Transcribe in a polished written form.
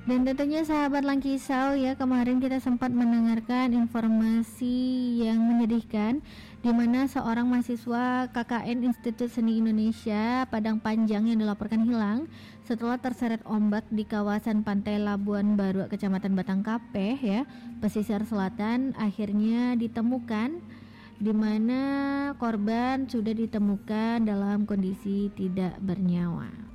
Dan tentunya sahabat Langkisau ya, kemarin kita sempat mendengarkan informasi yang menyedihkan di mana seorang mahasiswa KKN Institut Seni Indonesia Padang Panjang yang dilaporkan hilang setelah terseret ombak di kawasan Pantai Labuan Baru, Kecamatan Batangkapeh ya, pesisir selatan, akhirnya ditemukan, di mana korban sudah ditemukan dalam kondisi tidak bernyawa.